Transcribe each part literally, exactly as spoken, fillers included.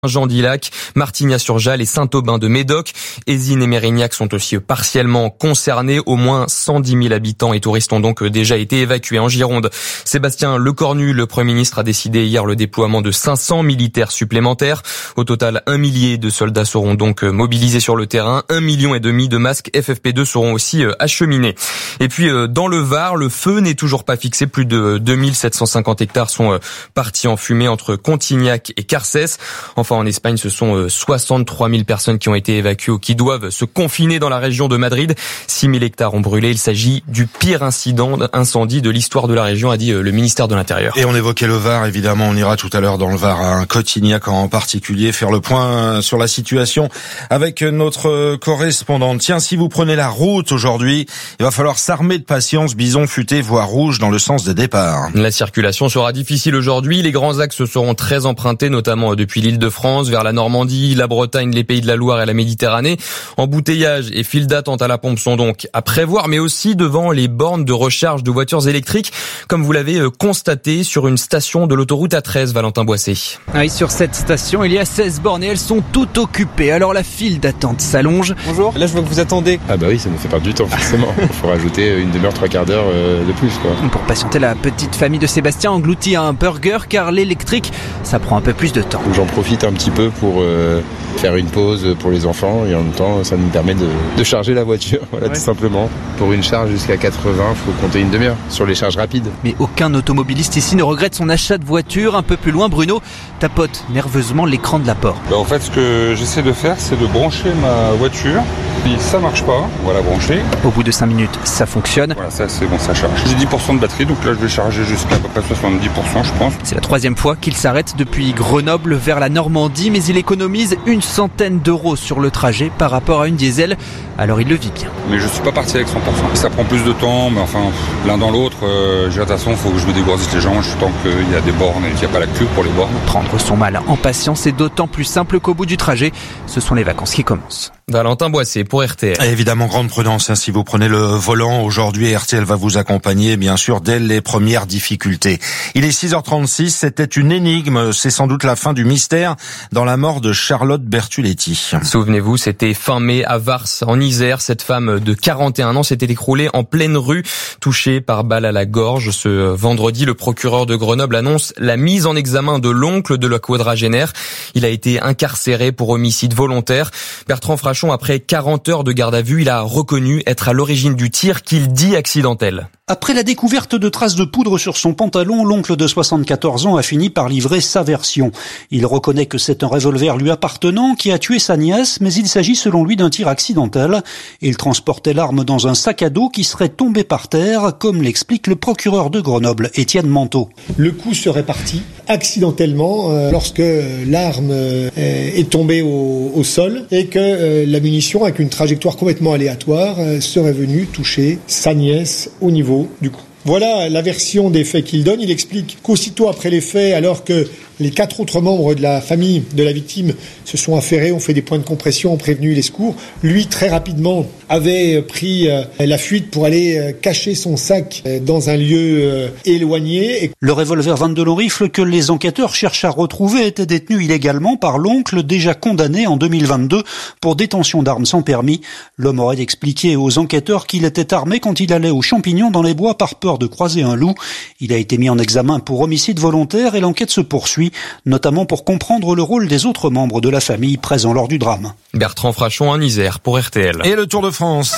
Jean-Dilac, Martignas-sur-Jalles et Saint-Aubin de Médoc. Ézines et Mérignac sont aussi partiellement concernés. Au moins cent dix mille habitants et touristes ont donc déjà été évacués en Gironde. Sébastien Lecornu, le Premier ministre, a décidé hier le déploiement de cinq cents militaires supplémentaires. Au total, un millier de soldats seront donc mobilisés sur le terrain. Un million et demi de masques F F P deux seront aussi acheminés. Et puis, dans le Var, le feu n'est toujours pas fixé. Plus de deux mille sept cent cinquante hectares sont partis en fumée entre Contignac et Carcès. Enfin, en Espagne, ce sont soixante-trois mille personnes qui ont été évacuées ou qui doivent se confiner dans la région de Madrid. six mille hectares ont brûlé. Il s'agit du pire incident incendie de l'histoire de la région, a dit le ministère de l'Intérieur. Et on évoquait le Var, évidemment, on ira tout à l'heure dans le Var, à Cotignac en particulier, faire le point sur la situation avec notre correspondante. Tiens, si vous prenez la route aujourd'hui, il va falloir s'armer de patience, bison futé, voie rouge dans le sens des départs. La circulation sera difficile aujourd'hui. Les grands axes seront très empruntés, notamment depuis l'île de France vers la Normandie, la Bretagne, les Pays de la Loire et la Méditerranée. Embouteillages et files d'attente à la pompe sont donc à prévoir, mais aussi devant les bornes de recharge de voitures électriques, comme vous l'avez constaté sur une station de l'autoroute A treize, Valentin Boissé. Oui, sur cette station, il y a seize bornes et elles sont toutes occupées. Alors la file d'attente s'allonge. Bonjour, là je vois que vous attendez. Ah bah oui, ça nous fait perdre du temps forcément. Il faut rajouter une demi-heure, trois quarts d'heure de plus, quoi. Pour patienter, la petite famille de Sébastien engloutit un burger car l'électrique, ça prend un peu plus de temps. J'en profite un petit peu pour euh, faire une pause pour les enfants et en même temps ça nous permet de, de charger la voiture, voilà, ouais. Tout simplement. Pour une charge jusqu'à quatre-vingts, il faut compter une demi-heure sur les charges rapides. Mais aucun automobiliste ici ne regrette son achat de voiture. Un peu plus loin, Bruno tapote nerveusement l'écran de la porte. Bah en fait, ce que j'essaie de faire, c'est de brancher ma voiture. Puis ça marche pas, voilà, branché. Au bout de cinq minutes, ça fonctionne. Voilà, ça c'est bon, ça charge. J'ai dix pour cent de batterie, donc là je vais charger jusqu'à à peu près soixante-dix pour cent, je pense. C'est la troisième fois qu'il s'arrête depuis Grenoble vers la Normandie, mais il économise une centaine d'euros sur le trajet par rapport à une diesel. Alors il le vit bien. Mais je suis pas parti avec cent pour cent. Ça prend plus de temps, mais enfin, l'un dans l'autre, euh, de toute façon, il faut que je me dégourdisse les jambes, tant qu'il y a des bornes et qu'il n'y a pas la queue pour les bornes. Prendre son mal en patience est d'autant plus simple qu'au bout du trajet, ce sont les vacances qui commencent. Valentin Boissé pour R T L. Et évidemment, grande prudence, hein, si vous prenez le volant aujourd'hui, R T L va vous accompagner, bien sûr, dès les premières difficultés. Il est six heures trente-six, c'était une énigme, c'est sans doute la fin du mystère dans la mort de Charlotte Bertuletti. Souvenez-vous, c'était fin mai à Vars, en Isère. Cette femme de quarante et un ans s'était écroulée en pleine rue, touchée par balle à la gorge. Ce vendredi, le procureur de Grenoble annonce la mise en examen de l'oncle de la quadragénaire. Il a été incarcéré pour homicide volontaire. Bertrand Frachon, après quarante heures de garde à vue, il a reconnu être à l'origine du tir qu'il dit accidentel. Après la découverte de traces de poudre sur son pantalon, l'oncle de soixante-quatorze ans a fini par livrer sa version. Il reconnaît que c'est un revolver lui appartenant qui a tué sa nièce, mais il s'agit selon lui d'un tir accidentel. Il transportait l'arme dans un sac à dos qui serait tombé par terre, comme l'explique le procureur de Grenoble, Étienne Manteau. Le coup serait parti accidentellement euh, lorsque l'arme euh, est tombée au, au sol et que euh, la munition, avec une trajectoire complètement aléatoire, euh, serait venue toucher sa nièce au niveau du cou. Voilà la version des faits qu'il donne. Il explique qu'aussitôt après les faits, alors que les quatre autres membres de la famille de la victime se sont affairés, ont fait des points de compression, ont prévenu les secours, lui, très rapidement, avait pris la fuite pour aller cacher son sac dans un lieu éloigné. Le revolver vingt-deux long rifle que les enquêteurs cherchent à retrouver était détenu illégalement par l'oncle, déjà condamné en deux mille vingt-deux pour détention d'armes sans permis. L'homme aurait expliqué aux enquêteurs qu'il était armé quand il allait aux champignons dans les bois par peur de croiser un loup. Il a été mis en examen pour homicide volontaire et l'enquête se poursuit, notamment pour comprendre le rôle des autres membres de la famille présents lors du drame. Bertrand Frachon en Isère pour R T L. Et le Tour de France.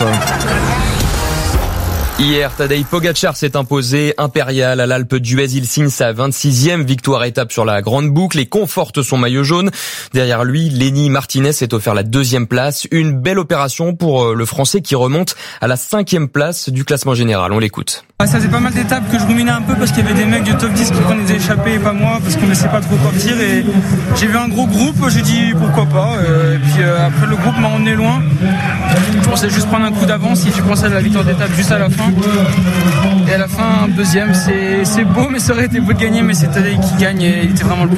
Hier, Tadej Pogačar s'est imposé impérial à l'Alpe d'Huez. Il signe sa vingt-sixième victoire étape sur la grande boucle et conforte son maillot jaune. Derrière lui, Lenny Martinez s'est offert la deuxième place. Une belle opération pour le Français qui remonte à la cinquième place du classement général. On l'écoute. Ça faisait pas mal d'étapes que je ruminais un peu parce qu'il y avait des mecs du top dix qui prenaient des échappées et pas moi parce qu'on ne laissait pas trop partir. Et j'ai vu un gros groupe, j'ai dit pourquoi pas. Et puis après le groupe m'a emmené loin. Je pensais juste prendre un coup d'avance si je pensais à la victoire d'étape juste à la fin. Et à la fin, deuxième, c'est, c'est beau, mais ça aurait été beau de gagner, mais c'est Tadej qui gagne et il était vraiment le plus fort.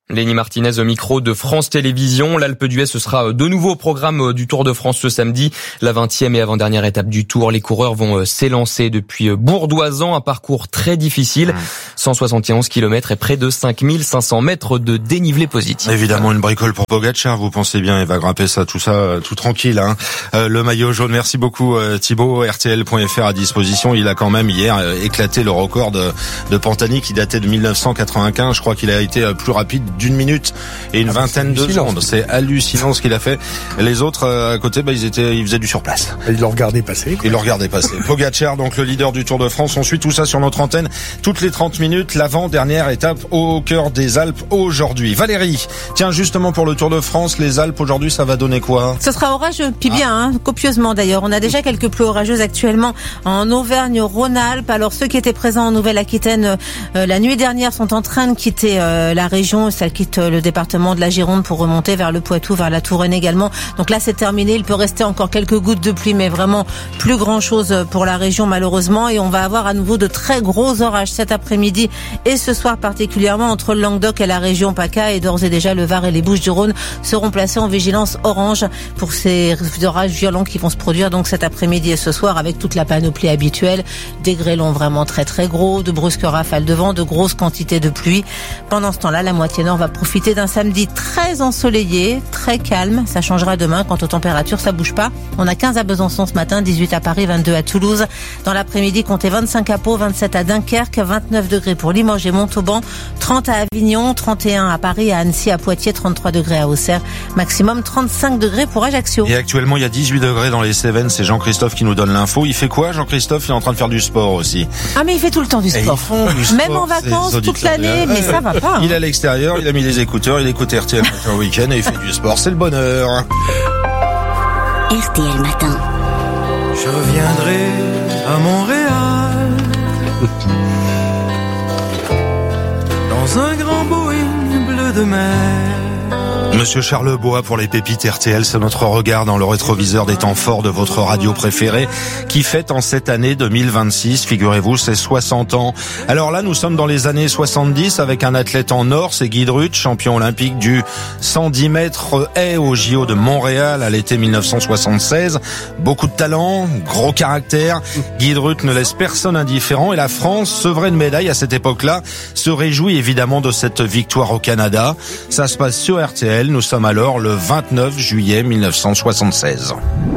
Lenny Martinez au micro de France Télévisions. L'Alpe d'Huez, ce sera de nouveau au programme du Tour de France ce samedi. La vingtième et avant-dernière étape du Tour. Les coureurs vont s'élancer depuis Bourdoisan, un parcours très difficile. cent soixante et onze kilomètres et près de cinq mille cinq cents mètres de dénivelé positif. Évidemment, une bricole pour Pogacar, vous pensez bien, il va grimper ça, tout ça, tout tranquille, hein. Euh, le maillot jaune, merci beaucoup euh, Thibaut, R T L point F R à disposition. Il a quand même hier euh, éclaté le record de, de Pantani qui datait de mille neuf cent quatre-vingt-quinze. Je crois qu'il a été euh, plus rapide d'une minute et une ah, vingtaine de secondes. C'est hallucinant ce qu'il a fait. Les autres euh, à côté, bah, ils étaient, ils faisaient du surplace. Ils l'ont regardé passer. Quoi. Ils l'ont regardé passer. Pogacar, donc le leader du Tour de France. On suit tout ça sur notre antenne toutes les trente minutes. L'avant-dernière étape au cœur des Alpes aujourd'hui. Valérie, tiens, justement pour le Tour de France, les Alpes aujourd'hui, ça va donner quoi? Ce sera orageux, puis bien, ah. hein, copieusement d'ailleurs. On a déjà quelques pluies orageuses actuellement en Auvergne-Rhône-Alpes. Alors ceux qui étaient présents en Nouvelle-Aquitaine euh, la nuit dernière sont en train de quitter euh, la région. Ça quitte le département de la Gironde pour remonter vers le Poitou, vers la Touraine également. Donc là, c'est terminé. Il peut rester encore quelques gouttes de pluie, mais vraiment plus grand-chose pour la région malheureusement. Et on va avoir à nouveau de très gros orages cet après-midi et ce soir particulièrement entre le Languedoc et la région PACA. Et d'ores et déjà, le Var et les Bouches-du-Rhône seront placés en vigilance orange pour ces orages violents qui vont se produire donc cet après-midi et ce soir avec toute la panoplie habituelle. Des grêlons vraiment très très gros, de brusques rafales de vent, de grosses quantités de pluie. Pendant ce temps-là, la moitié nord va profiter d'un samedi très ensoleillé, très calme. Ça changera demain. Quant aux températures, ça bouge pas. On a quinze à Besançon ce matin, dix-huit à Paris, vingt-deux à Toulouse. Dans l'après-midi, comptez vingt-cinq à Pau, vingt-sept à Dunkerque, vingt-neuf degrés pour Limoges et Montauban, trente à Avignon, trente et un à Paris, à Annecy, à Poitiers, trente-trois degrés à Auxerre, maximum trente-cinq degrés pour Ajaccio. Et actuellement, il y a dix-huit degrés dans les Cévennes. C'est Jean-Christophe qui nous donne l'info. Il fait quoi, Jean-Christophe? Il est en train de faire du sport aussi. Ah, mais il fait tout le temps du sport. Du sport même en vacances, toute l'année, mais ça va pas. Hein. Il est à l'extérieur, il a mis les écouteurs, il écoute R T L Matin Week-end et il fait du sport. C'est le bonheur. R T L Matin. Je reviendrai à Montréal dans un grand Boeing bleu de mer. Monsieur Charles Bois pour les pépites R T L, c'est notre regard dans le rétroviseur des temps forts de votre radio préférée qui fête en cette année deux mille vingt-six, figurez-vous, c'est soixante ans. Alors là, nous sommes dans les années soixante-dix avec un athlète en or, c'est Guy Drut, champion olympique du cent dix mètres haies au J O de Montréal à l'été mille neuf cent soixante-seize. Beaucoup de talent, gros caractère. Guy Drut ne laisse personne indifférent et la France, sevrée de médailles à cette époque-là, se réjouit évidemment de cette victoire au Canada. Ça se passe sur R T L. Nous sommes alors le vingt-neuf juillet mille neuf cent soixante-seize.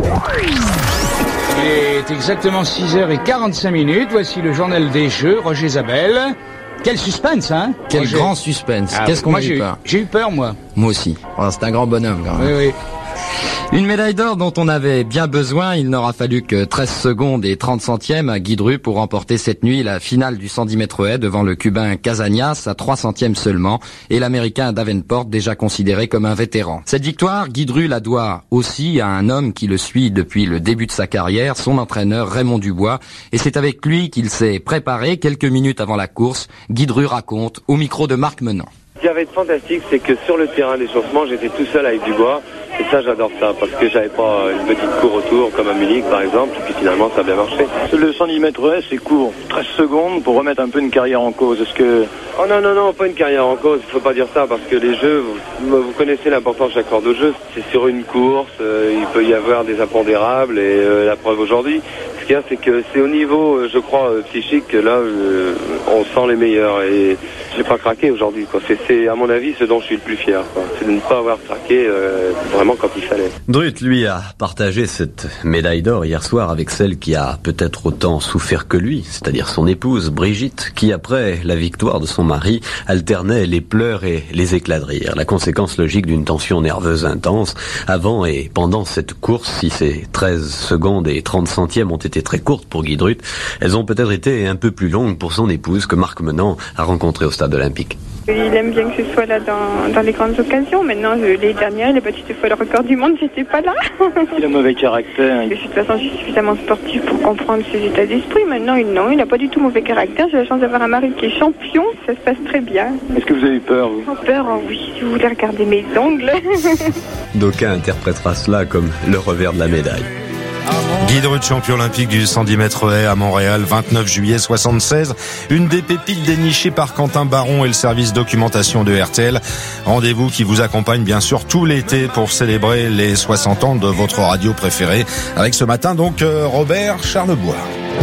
Il est exactement six heures quarante-cinq minutes. Voici le journal des Jeux. Roger Zabel. Quel suspense, hein? Quel Roger. grand suspense. Ah, Qu'est-ce qu'on a eu peur? J'ai eu peur, moi. Moi aussi. Alors, c'est un grand bonhomme, quand même. Oui, oui. Une médaille d'or dont on avait bien besoin. Il n'aura fallu que treize secondes et trente centièmes à Guy Drut pour remporter cette nuit la finale du cent dix mètres haies devant le Cubain Casañas à trois centièmes seulement et l'Américain Davenport déjà considéré comme un vétéran. Cette victoire, Guy Drut la doit aussi à un homme qui le suit depuis le début de sa carrière, son entraîneur Raymond Dubois. Et c'est avec lui qu'il s'est préparé quelques minutes avant la course. Guy Drut raconte au micro de Marc Menant. Ce qui avait été fantastique, c'est que sur le terrain d'échauffement, j'étais tout seul avec Dubois. Et ça, j'adore ça, parce que j'avais pas une petite cour autour, comme à Munich, par exemple, et puis finalement, ça a bien marché. Le cent dix mètres haies, c'est court. treize secondes pour remettre un peu une carrière en cause. Est-ce que... Oh non, non, non, pas une carrière en cause, il faut pas dire ça, parce que les jeux, vous, vous connaissez l'importance de chaque corps de jeu. C'est sur une course, euh, il peut y avoir des impondérables, et euh, la preuve aujourd'hui. Ce qu'il y a, c'est que c'est au niveau, euh, je crois, euh, psychique, que là, euh, on sent les meilleurs. Et j'ai pas craqué aujourd'hui, quoi. C'est, c'est, à mon avis, ce dont je suis le plus fier, quoi. C'est de ne pas avoir craqué euh, vraiment quand il fallait. Drut, lui, a partagé cette médaille d'or hier soir avec celle qui a peut-être autant souffert que lui, c'est-à-dire son épouse, Brigitte, qui, après la victoire de son mari, alternait les pleurs et les éclats de rire. La conséquence logique d'une tension nerveuse intense avant et pendant cette course, si ces treize secondes et trente centièmes ont été très courtes pour Guy Drut, elles ont peut-être été un peu plus longues pour son épouse que Marc Menant a rencontré au stade olympique. Il aime bien que je sois là dans, dans les grandes occasions. Maintenant, je, les dernières, il a battu deux fois le record du monde, j'étais pas là. Il a mauvais caractère. De toute façon, je suis suffisamment sportive pour comprendre ses états d'esprit. Maintenant, il, non, il n'a pas du tout mauvais caractère. J'ai la chance d'avoir un mari qui est champion, ça se passe très bien. Est-ce que vous avez eu peur, vous? Oh, peur, oh, oui, si vous voulez regarder mes ongles. D'aucuns interprétera cela comme le revers de la médaille. Guy Drut, champion olympique du cent dix mètres haies à Montréal, vingt-neuf juillet soixante-seize. Une des pépites dénichées par Quentin Baron et le service documentation de R T L. Rendez-vous qui vous accompagne bien sûr tout l'été pour célébrer les soixante ans de votre radio préférée. Avec ce matin donc Robert Charlebois.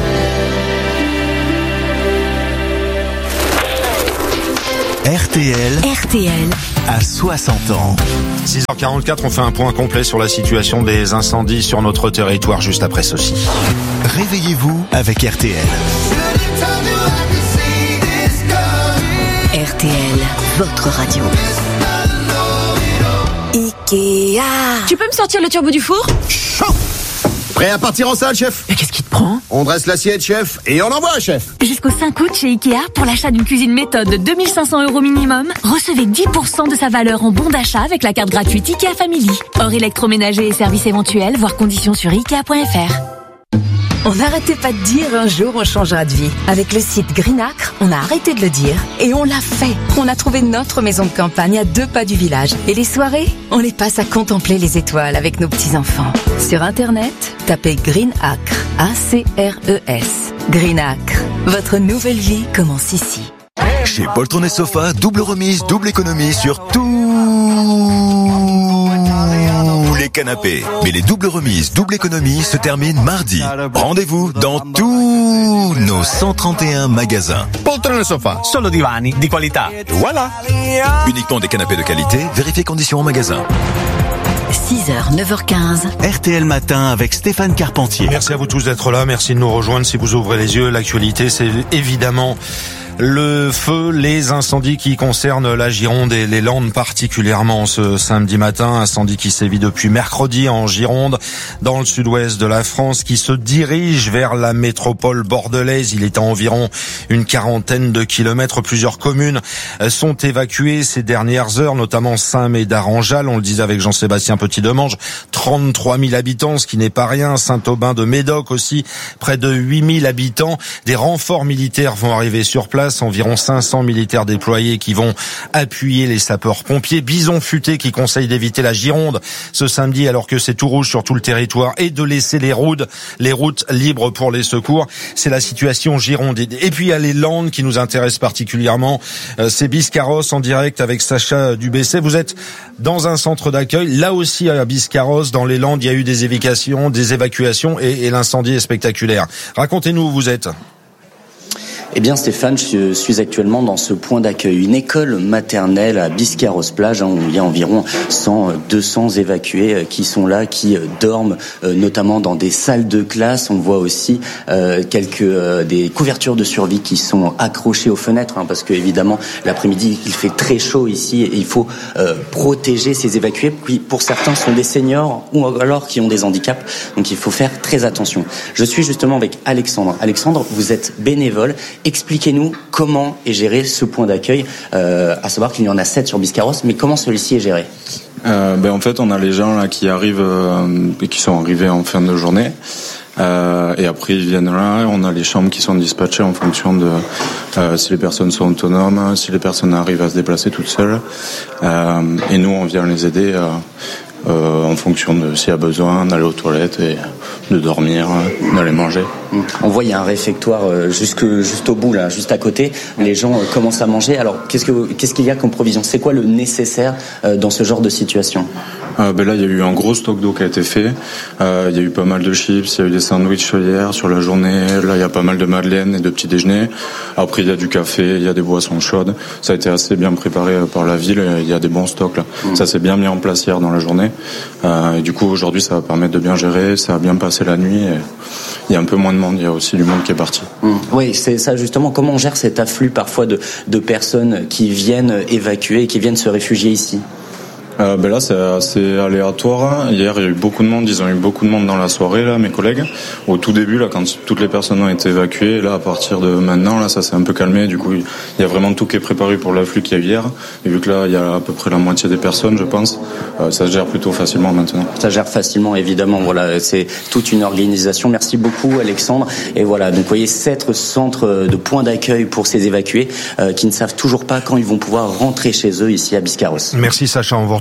R T L. R T L. À soixante ans. six heures quarante-quatre, on fait un point complet sur la situation des incendies sur notre territoire juste après ceci. Réveillez-vous avec R T L. R T L, votre radio. Ikea. Tu peux me sortir le turbo du four ? Chaud. Prêt à partir en salle, chef ? Mais qu'est-ce qui te prend ? On dresse l'assiette, chef, et on envoie, chef. Jusqu'au cinq août chez Ikea, pour l'achat d'une cuisine méthode de deux mille cinq cents euros minimum, recevez dix pour cent de sa valeur en bon d'achat avec la carte gratuite Ikea Family. Hors électroménager et services éventuels, voir conditions sur ikea point f r. On n'arrêtait pas de dire un jour on changera de vie. Avec le site Greenacre, on a arrêté de le dire et on l'a fait. On a trouvé notre maison de campagne à deux pas du village. Et les soirées, on les passe à contempler les étoiles avec nos petits-enfants. Sur Internet, tapez Greenacre, A C R E S. Greenacre, votre nouvelle vie commence ici. Chez Poltron et Sofa, double remise, double économie sur tous les canapés. Mais les doubles remises, double économie se terminent mardi. Rendez-vous dans tous nos cent trente et un magasins. Poltron et Sofa, solo divani di qualità. Voilà. Uniquement des canapés de qualité, vérifiez conditions en magasin. six heures, neuf heures quinze. R T L Matin avec Stéphane Carpentier. Merci à vous tous d'être là, merci de nous rejoindre. Si vous ouvrez les yeux, l'actualité c'est évidemment le feu, les incendies qui concernent la Gironde et les Landes particulièrement ce samedi matin. Incendie qui sévit depuis mercredi en Gironde, dans le sud-ouest de la France, qui se dirige vers la métropole bordelaise. Il est à environ une quarantaine de kilomètres. Plusieurs communes sont évacuées ces dernières heures, notamment Saint-Médard-en-Jalles. On le disait avec Jean-Sébastien Petit-Demange, trente-trois mille habitants, ce qui n'est pas rien. Saint-Aubin-de-Médoc aussi, près de huit mille habitants. Des renforts militaires vont arriver sur place. Environ cinq cents militaires déployés qui vont appuyer les sapeurs-pompiers. Bison futé qui conseille d'éviter la Gironde ce samedi alors que c'est tout rouge sur tout le territoire et de laisser les routes, les routes libres pour les secours. C'est la situation Gironde. Et puis il y a les Landes qui nous intéressent particulièrement. C'est Biscarrosse en direct avec Sacha Dubessé. Vous êtes dans un centre d'accueil. Là aussi à Biscarrosse, dans les Landes, il y a eu des évacuations, des évacuations et, et l'incendie est spectaculaire. Racontez-nous où vous êtes. Eh bien Stéphane, je suis actuellement dans ce point d'accueil, une école maternelle à Biscarrosse-Plage, où il y a environ cent, deux cents évacués qui sont là, qui dorment notamment dans des salles de classe. On voit aussi euh, quelques euh, des couvertures de survie qui sont accrochées aux fenêtres, hein, parce que évidemment l'après-midi il fait très chaud ici et il faut euh, protéger ces évacués. Puis pour certains sont des seniors ou alors qui ont des handicaps, donc il faut faire très attention. Je suis justement avec Alexandre. Alexandre, vous êtes bénévole. Expliquez-nous comment est géré ce point d'accueil, euh, à savoir qu'il y en a sept sur Biscarrosse, mais comment celui-ci est géré ? euh, ben En fait, on a les gens là qui arrivent euh, et qui sont arrivés en fin de journée. Euh, et après ils viennent là, on a les chambres qui sont dispatchées en fonction de euh, si les personnes sont autonomes, si les personnes arrivent à se déplacer toutes seules. Euh, et nous, on vient les aider euh, euh, en fonction de s'il y a besoin d'aller aux toilettes et de dormir, d'aller manger. On voit il y a un réfectoire jusque juste au bout là, juste à côté. Les gens commencent à manger. Alors qu'est-ce que qu'est-ce qu'il y a comme provision ? C'est quoi le nécessaire dans ce genre de situation ? Euh, ben là, il y a eu un gros stock d'eau qui a été fait. Euh, il y a eu pas mal de chips, il y a eu des sandwichs hier sur la journée. Là, il y a pas mal de madeleines et de petits déjeuners. Après, il y a du café, il y a des boissons chaudes. Ça a été assez bien préparé par la ville. Il y a des bons stocks là. Mmh. Ça s'est bien mis en place hier dans la journée. Euh, et du coup, aujourd'hui, ça va permettre de bien gérer. Ça a bien passé la nuit. Et il y a un peu moins de monde. Il y a aussi du monde qui est parti. Mmh. Oui, c'est ça justement. Comment on gère cet afflux parfois de, de personnes qui viennent évacuer, qui viennent se réfugier ici ? Euh, ben là, c'est assez aléatoire. Hier, il y a eu beaucoup de monde. Ils ont eu beaucoup de monde dans la soirée, là, mes collègues. Au tout début, là, quand toutes les personnes ont été évacuées, là, à partir de maintenant, là, ça s'est un peu calmé. Du coup, il y a vraiment tout qui est préparé pour l'afflux qu'il y a eu hier. Et vu que là, il y a à peu près la moitié des personnes, je pense, euh, ça se gère plutôt facilement maintenant. Ça gère facilement, évidemment. Voilà, c'est toute une organisation. Merci beaucoup, Alexandre. Et voilà, donc, vous voyez, sept centres de points d'accueil pour ces évacués, euh, qui ne savent toujours pas quand ils vont pouvoir rentrer chez eux ici à Biscarrosse. Merci, Sacha. On vous retrouve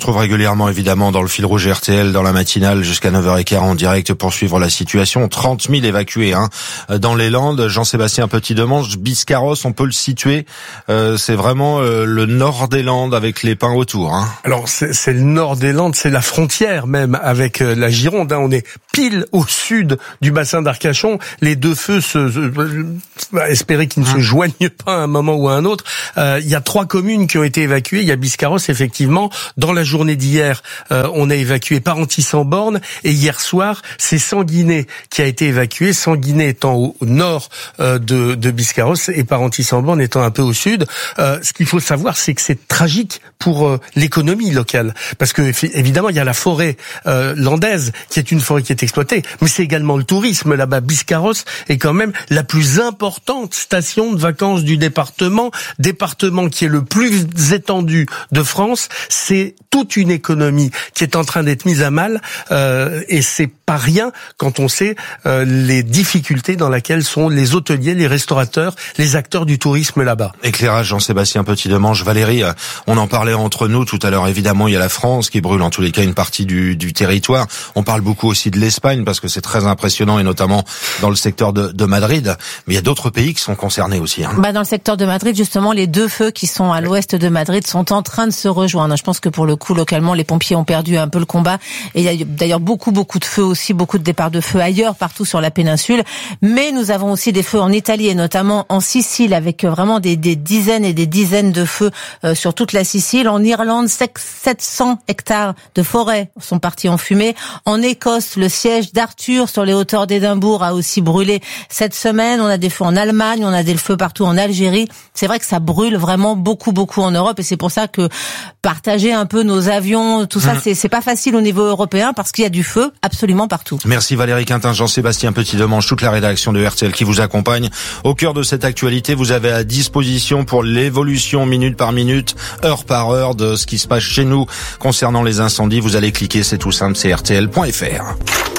retrouve régulièrement évidemment dans le fil rouge R T L dans la matinale jusqu'à neuf heures quinze en direct pour suivre la situation. trente mille évacués hein, dans les Landes. Jean-Sébastien Petit-Demange, Biscarrosse, on peut le situer. Euh, c'est vraiment euh, le nord des Landes avec les pins autour. Hein. Alors c'est, c'est le nord des Landes, c'est la frontière même avec euh, la Gironde. Hein. On est pile au sud du bassin d'Arcachon. Les deux feux se, se bah, espérer qu'ils ne se joignent pas à un moment ou à un autre. Euh, il y a trois communes qui ont été évacuées. Il y a Biscarrosse effectivement. Dans la journée d'hier, euh, on a évacué Parentis-en-Born et hier soir, c'est Sanguinet qui a été évacué. Sanguinet étant au, au nord euh, de, de Biscarrosse et Parentis-en-Born étant un peu au sud. Euh, ce qu'il faut savoir, c'est que c'est tragique pour euh, l'économie locale, parce que évidemment il y a la forêt euh, landaise qui est une forêt qui est exploitée, mais c'est également le tourisme là-bas. Biscarrosse est quand même la plus importante station de vacances du département, département qui est le plus étendu de France. C'est toute une économie qui est en train d'être mise à mal, euh, et c'est pas rien quand on sait euh, les difficultés dans lesquelles sont les hôteliers, les restaurateurs, les acteurs du tourisme là-bas. Éclairage Jean-Sébastien Petit-Demange. Valérie, on en parlait entre nous tout à l'heure. Évidemment, il y a la France qui brûle en tous les cas une partie du, du territoire. On parle beaucoup aussi de l'Espagne parce que c'est très impressionnant et notamment dans le secteur de, de Madrid. Mais il y a d'autres pays qui sont concernés aussi. Hein. Bah dans le secteur de Madrid, justement, les deux feux qui sont à l'ouest de Madrid sont en train de se rejoindre. Je pense que pour le coup, localement, les pompiers ont perdu un peu le combat. Et il y a d'ailleurs beaucoup, beaucoup de feux aussi, beaucoup de départs de feux ailleurs, partout sur la péninsule. Mais nous avons aussi des feux en Italie et notamment en Sicile avec vraiment des, des dizaines et des dizaines de feux euh, sur toute la Sicile. En Irlande, sept cents hectares de forêt sont partis en fumée. En Écosse, le siège d'Arthur sur les hauteurs d'Édimbourg a aussi brûlé cette semaine. On a des feux en Allemagne, on a des feux partout en Algérie. C'est vrai que ça brûle vraiment beaucoup, beaucoup en Europe et c'est pour ça que partager un peu nos avions, tout ça, mmh. c'est, c'est pas facile au niveau européen parce qu'il y a du feu absolument partout. Merci Valérie Quintin, Jean-Sébastien Petit-Demange, toute la rédaction de R T L qui vous accompagne. Au cœur de cette actualité, vous avez à disposition pour l'évolution minute par minute, heure par heure de ce qui se passe chez nous concernant les incendies. Vous allez cliquer, c'est tout simple, c'est R T L point F R.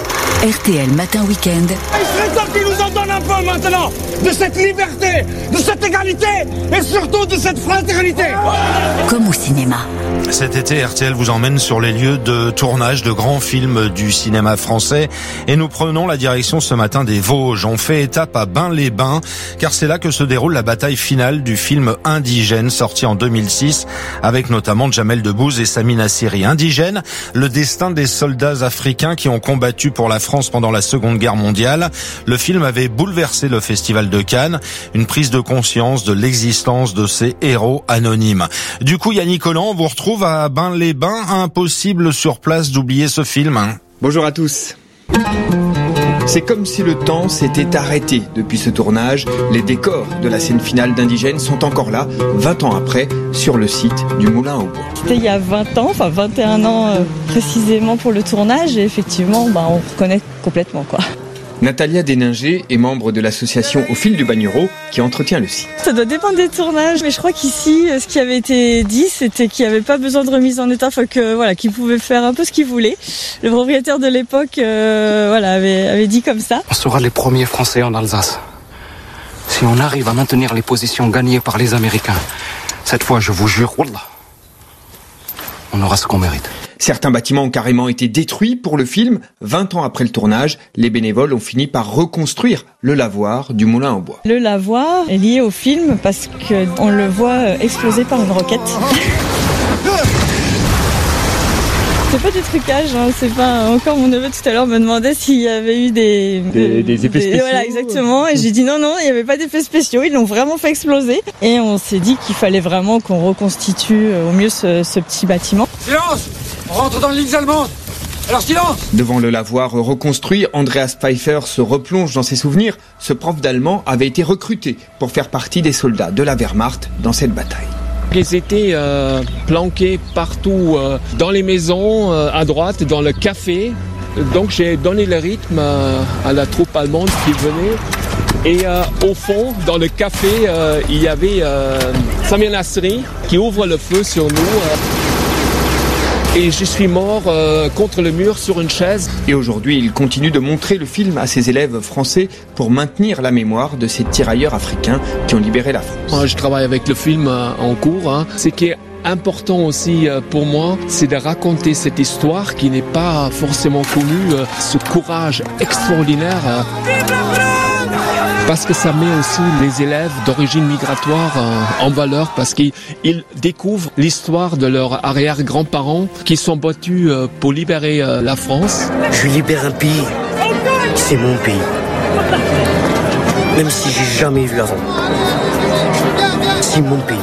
R T L Matin Week-end. Il serait temps qu'ils nous en donnent un peu maintenant de cette liberté, de cette égalité et surtout de cette fraternité. Comme au cinéma. Cet été, R T L vous emmène sur les lieux de tournage de grands films du cinéma français et nous prenons la direction ce matin des Vosges. On fait étape à Bain-les-Bains car c'est là que se déroule la bataille finale du film Indigène sorti en deux mille six avec notamment Jamel Debbouze et Sami Nasseri. Indigène, le destin des soldats africains qui ont combattu pour la France pendant la Seconde Guerre mondiale. Le film avait bouleversé le Festival de Cannes, une prise de conscience de l'existence de ces héros anonymes. Du coup, Yannick Collant, on vous retrouve à Bain-les-Bains. Impossible sur place d'oublier ce film. Bonjour à tous. C'est comme si le temps s'était arrêté depuis ce tournage. Les décors de la scène finale d'Indigène sont encore là, vingt ans après, sur le site du Moulin au Bois. C'était il y a vingt ans, enfin vingt et un ans euh, précisément pour le tournage, et effectivement, bah, on reconnaît complètement, quoi. Natalia Déninger est membre de l'association Au Fil du Bagnereau qui entretient le site. Ça doit dépendre des tournages, mais je crois qu'ici, ce qui avait été dit, c'était qu'il n'y avait pas besoin de remise en état, enfin que voilà, qu'ils pouvaient faire un peu ce qu'ils voulaient. Le propriétaire de l'époque, euh, voilà, avait, avait dit comme ça. On sera les premiers Français en Alsace. Si on arrive à maintenir les positions gagnées par les Américains, cette fois, je vous jure, wallah, on aura ce qu'on mérite. Certains bâtiments ont carrément été détruits pour le film. vingt ans après le tournage, les bénévoles ont fini par reconstruire le lavoir du Moulin au Bois. Le lavoir est lié au film parce qu'on le voit exploser par une roquette. C'est pas du trucage, hein, c'est pas... Encore mon neveu tout à l'heure me demandait s'il y avait eu des... Des, des effets spéciaux. Voilà, exactement. Et j'ai dit non, non, il n'y avait pas d'effets spéciaux, ils l'ont vraiment fait exploser. Et on s'est dit qu'il fallait vraiment qu'on reconstitue au mieux ce, ce petit bâtiment. Silence! On rentre dans l'île allemande. Alors silence! Devant le lavoir reconstruit, Andreas Pfeiffer se replonge dans ses souvenirs. Ce prof d'allemand avait été recruté pour faire partie des soldats de la Wehrmacht dans cette bataille. Ils étaient euh, planqués partout, euh, dans les maisons, euh, à droite, dans le café. Donc j'ai donné le rythme euh, à la troupe allemande qui venait. Et euh, au fond, dans le café, euh, il y avait euh, Sami Nasseri qui ouvre le feu sur nous. Euh. Et je suis mort euh, contre le mur sur une chaise. Et aujourd'hui, il continue de montrer le film à ses élèves français pour maintenir la mémoire de ces tirailleurs africains qui ont libéré la France. Je travaille avec le film euh, en cours. Hein. C'est qu'à important aussi pour moi, c'est de raconter cette histoire qui n'est pas forcément connue, ce courage extraordinaire. Parce que ça met aussi les élèves d'origine migratoire en valeur, parce qu'ils ils découvrent l'histoire de leurs arrière-grands-parents qui sont battus pour libérer la France. Je libère un pays, c'est mon pays. Même si j'ai jamais vu avant. C'est mon pays.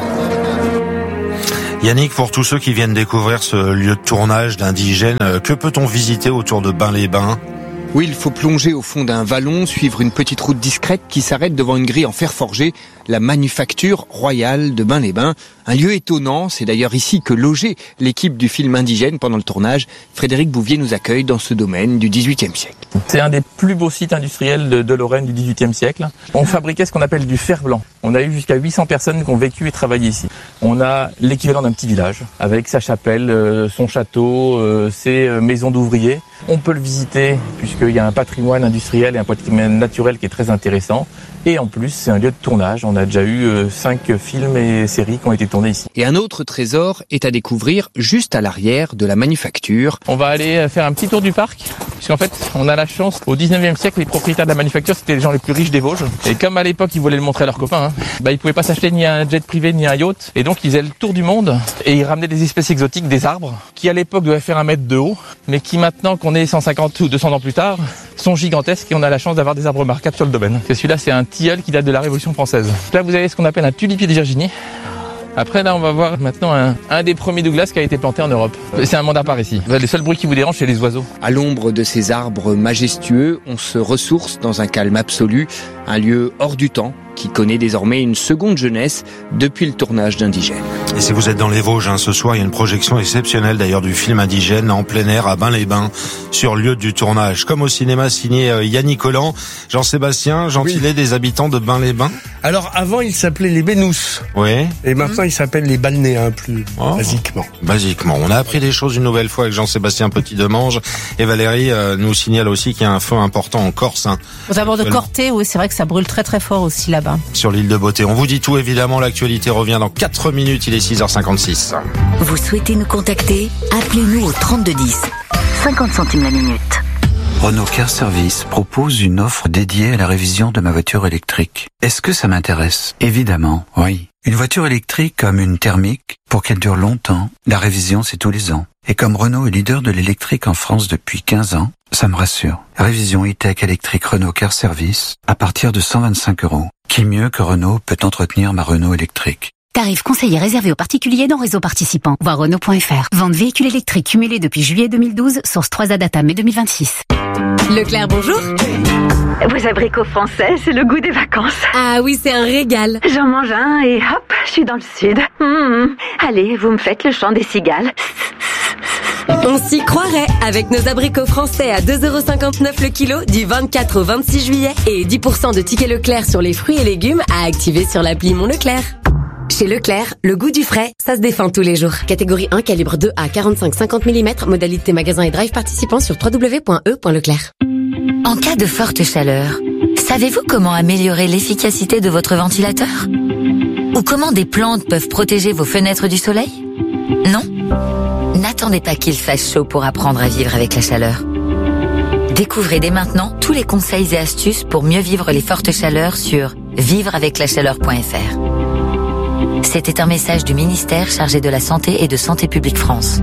Yannick, pour tous ceux qui viennent découvrir ce lieu de tournage d'Indigène, que peut-on visiter autour de Bains-les-Bains ? Oui, il faut plonger au fond d'un vallon, suivre une petite route discrète qui s'arrête devant une grille en fer forgé, la Manufacture Royale de Bains-les-Bains. Un lieu étonnant, c'est d'ailleurs ici que logeait l'équipe du film Indigène pendant le tournage. Frédéric Bouvier nous accueille dans ce domaine du dix-huitième siècle. C'est un des plus beaux sites industriels de, de Lorraine du dix-huitième siècle. On fabriquait ce qu'on appelle du fer blanc. On a eu jusqu'à huit cents personnes qui ont vécu et travaillé ici. On a l'équivalent d'un petit village, avec sa chapelle, euh, son château, euh, ses euh, maisons d'ouvriers. On peut le visiter puisqu'il y a un patrimoine industriel et un patrimoine naturel qui est très intéressant. Et en plus, c'est un lieu de tournage. On a déjà eu euh, cinq films et séries qui ont été tournés ici. Et un autre trésor est à découvrir juste à l'arrière de la Manufacture. On va aller faire un petit tour du parc, puisqu'en fait, on a la chance, au dix-neuvième siècle, les propriétaires de la Manufacture, c'était les gens les plus riches des Vosges. Et comme à l'époque, ils voulaient le montrer à leurs copains, hein, bah, ils pouvaient pas s'acheter ni un jet privé, ni un yacht. Et donc, ils faisaient le tour du monde, et ils ramenaient des espèces exotiques, des arbres, qui à l'époque devaient faire un mètre de haut, mais qui maintenant, qu'on est cent cinquante ou deux cents ans plus tard, sont gigantesques, et on a la chance d'avoir des arbres remarquables sur le domaine. Et celui-là, c'est un tilleul qui date de la Révolution française. Là, vous avez ce qu'on appelle un tulipier de Virginie. Après, là, on va voir maintenant un, un des premiers Douglas qui a été planté en Europe. C'est un mandar par ici. Le seul bruit qui vous dérange, c'est les oiseaux. À l'ombre de ces arbres majestueux, on se ressource dans un calme absolu, un lieu hors du temps qui connaît désormais une seconde jeunesse depuis le tournage d'Indigène. Et si vous êtes dans les Vosges, hein, ce soir, il y a une projection exceptionnelle d'ailleurs du film Indigène en plein air à Bains-les-Bains, sur lieu du tournage. Comme au cinéma, signé euh, Yannick Collant. Jean-Sébastien, gentilé, oui. Des habitants de Bains-les-Bains. Alors avant, il s'appelait les Bénous. Oui. Et maintenant, mmh. il s'appelle les Balnéens, plus oh. basiquement. Basiquement. On a appris des choses une nouvelle fois avec Jean-Sébastien Petit-Demange. Et Valérie euh, nous signale aussi qu'il y a un feu important en Corse. Hein. Aux abords de Corté, oui, c'est vrai que ça brûle très très fort aussi là-bas. Sur l'île de Beauté. On vous dit tout, évidemment. L'actualité revient dans quatre minutes. Il est six heures cinquante-six. Vous souhaitez nous contacter? Appelez-nous au trente-deux dix. cinquante centimes la minute. Renault Car Service propose une offre dédiée à la révision de ma voiture électrique. Est-ce que ça m'intéresse? Évidemment, oui. Une voiture électrique comme une thermique, pour qu'elle dure longtemps, la révision c'est tous les ans. Et comme Renault est leader de l'électrique en France depuis quinze ans, ça me rassure. Révision e-tech électrique Renault Car Service à partir de cent vingt-cinq euros. Qui mieux que Renault peut entretenir ma Renault électrique? Tarif conseillé réservé aux particuliers dans réseau participant. Voir Renault point F R. Vente véhicule électrique cumulé depuis juillet deux mille douze. Source trois A Data mai deux mille vingt-six. Leclerc, bonjour. Vos abricots français, c'est le goût des vacances. Ah oui, c'est un régal. J'en mange un et hop, je suis dans le sud. Mmh. Allez, vous me faites le chant des cigales. On s'y croirait avec nos abricots français à deux euros cinquante-neuf le kilo du vingt-quatre au vingt-six juillet et dix pour cent de tickets Leclerc sur les fruits et légumes à activer sur l'appli Mon Leclerc. Chez Leclerc, le goût du frais, ça se défend tous les jours. Catégorie un, calibre deux à quarante-cinq à cinquante millimètres, modalité magasin et drive participant sur w w w point e point leclerc. En cas de forte chaleur, savez-vous comment améliorer l'efficacité de votre ventilateur? Ou comment des plantes peuvent protéger vos fenêtres du soleil? Non? N'attendez pas qu'il fasse chaud pour apprendre à vivre avec la chaleur. Découvrez dès maintenant tous les conseils et astuces pour mieux vivre les fortes chaleurs sur vivre avec la chaleur point f r. C'était un message du ministère chargé de la Santé et de Santé publique France.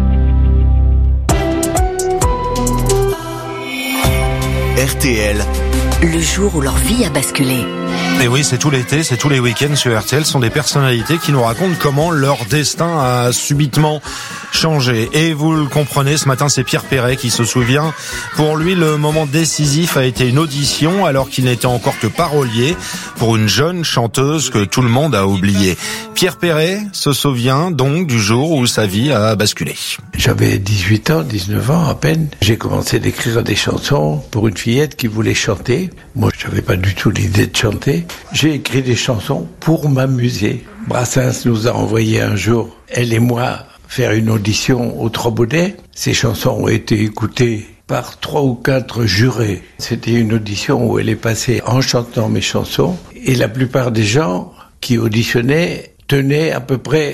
R T L. Le jour où leur vie a basculé. Et oui, c'est tout l'été, c'est tous les week-ends sur R T L. Ce sont des personnalités qui nous racontent comment leur destin a subitement changé. Et vous le comprenez, ce matin, c'est Pierre Perret qui se souvient. Pour lui, le moment décisif a été une audition alors qu'il n'était encore que parolier pour une jeune chanteuse que tout le monde a oubliée. Pierre Perret se souvient donc du jour où sa vie a basculé. J'avais dix-huit ans, dix-neuf ans à peine. J'ai commencé d'écrire des chansons pour une fillette qui voulait chanter. Moi, je n'avais pas du tout l'idée de chanter. J'ai écrit des chansons pour m'amuser. Brassens nous a envoyé un jour, elle et moi, faire une audition au Trois Baudets. Ces chansons ont été écoutées par trois ou quatre jurés. C'était une audition où elle est passée en chantant mes chansons. Et la plupart des gens qui auditionnaient tenaient à peu près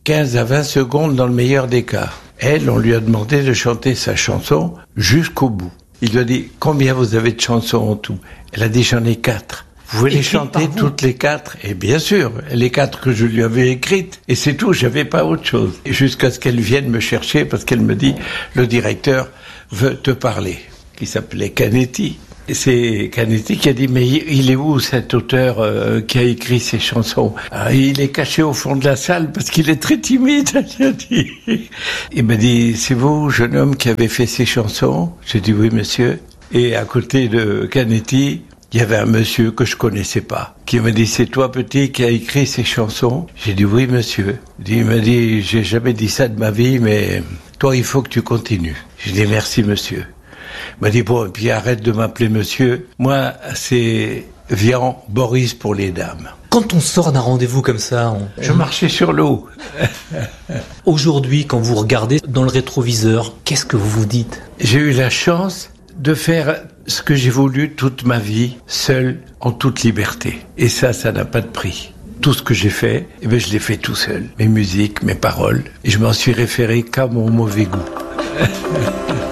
quinze à vingt secondes dans le meilleur des cas. Elle, on lui a demandé de chanter sa chanson jusqu'au bout. Il lui a dit, combien vous avez de chansons en tout? Elle a dit, j'en ai quatre. Vous voulez les chanter toutes les quatre? Et bien sûr, les quatre que je lui avais écrites. Et c'est tout, j'avais pas autre chose. Et jusqu'à ce qu'elle vienne me chercher parce qu'elle me dit, le directeur veut te parler. Qui s'appelait Canetti. Et c'est Canetti qui a dit, mais il est où cet auteur euh, qui a écrit ces chansons? Ah, il est caché au fond de la salle parce qu'il est très timide. Il m'a dit, c'est vous, jeune homme, qui avez fait ces chansons? J'ai dit, oui, monsieur. Et à côté de Canetti, il y avait un monsieur que je connaissais pas, qui m'a dit, c'est toi, petit, qui a écrit ces chansons? J'ai dit, oui, monsieur. Il m'a dit, j'ai jamais dit ça de ma vie, mais toi, il faut que tu continues. J'ai dit, merci, monsieur. Il m'a dit, bon, et puis arrête de m'appeler monsieur. Moi, c'est Vian Boris pour les dames. Quand on sort d'un rendez-vous comme ça, on... je marchais sur l'eau. Aujourd'hui, quand vous regardez dans le rétroviseur, qu'est-ce que vous vous dites? J'ai eu la chance de faire ce que j'ai voulu toute ma vie, seul, en toute liberté. Et ça, ça n'a pas de prix. Tout ce que j'ai fait, eh bien, je l'ai fait tout seul. Mes musiques, mes paroles. Et je m'en suis référé qu'à mon mauvais goût.